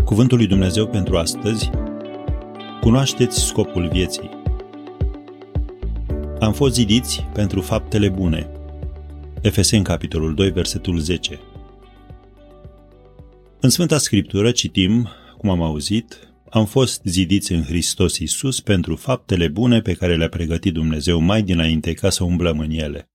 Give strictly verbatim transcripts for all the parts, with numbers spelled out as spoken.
Cuvântul lui Dumnezeu pentru astăzi: cunoașteți scopul vieții. Am fost zidiți pentru faptele bune. Efeseni, capitolul doi, versetul zece. În Sfânta Scriptură citim, cum am auzit, am fost zidiți în Hristos Iisus pentru faptele bune pe care le-a pregătit Dumnezeu mai dinainte ca să umblăm în ele.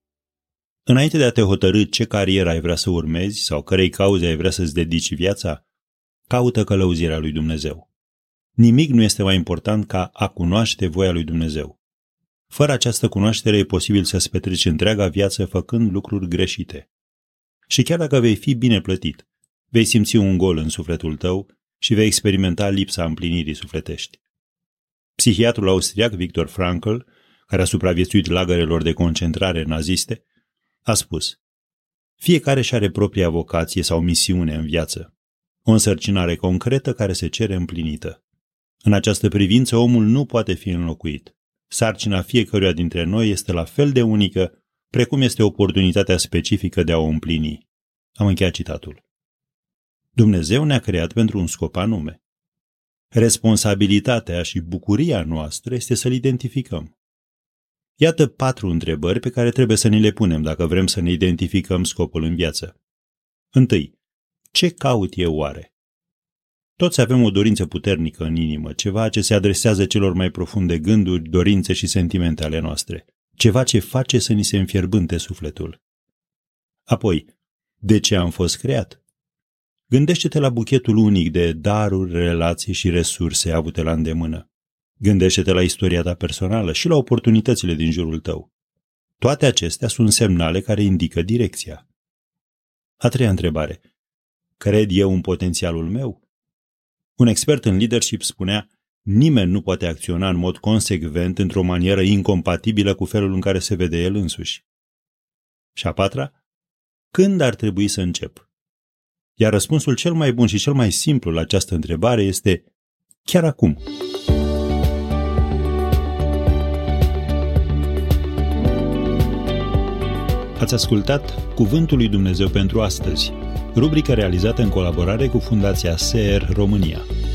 Înainte de a te hotărî ce carieră ai vrea să urmezi sau cărei cauze ai vrea să-ți dedici viața, caută călăuzirea lui Dumnezeu. Nimic nu este mai important ca a cunoaște voia lui Dumnezeu. Fără această cunoaștere e posibil să-ți petreci întreaga viață făcând lucruri greșite. Și chiar dacă vei fi bine plătit, vei simți un gol în sufletul tău și vei experimenta lipsa împlinirii sufletești. Psihiatrul austriac Viktor Frankl, care a supraviețuit lagărelor de concentrare naziste, a spus: fiecare și are propria vocație sau misiune în viață, o însărcinare concretă care se cere împlinită. În această privință, omul nu poate fi înlocuit. Sarcina fiecăruia dintre noi este la fel de unică, precum este oportunitatea specifică de a o împlini. Am încheiat citatul. Dumnezeu ne-a creat pentru un scop anume. Responsabilitatea și bucuria noastră este să-L identificăm. Iată patru întrebări pe care trebuie să ni le punem dacă vrem să ne identificăm scopul în viață. Întâi, ce caut eu oare? Toți avem o dorință puternică în inimă, ceva ce se adresează celor mai profunde gânduri, dorințe și sentimente ale noastre, ceva ce face să ni se înfierbânte sufletul. Apoi, de ce am fost creat? Gândește-te la buchetul unic de daruri, relații și resurse avute la îndemână. Gândește-te la istoria ta personală și la oportunitățile din jurul tău. Toate acestea sunt semnale care indică direcția. A treia întrebare. Cred eu în potențialul meu? Un expert în leadership spunea: nimeni nu poate acționa în mod consecvent într-o manieră incompatibilă cu felul în care se vede el însuși. Și a patra. Când ar trebui să încep? Iar răspunsul cel mai bun și cel mai simplu la această întrebare este chiar acum. Ați ascultat Cuvântul lui Dumnezeu pentru astăzi, rubrica realizată în colaborare cu Fundația S E R România.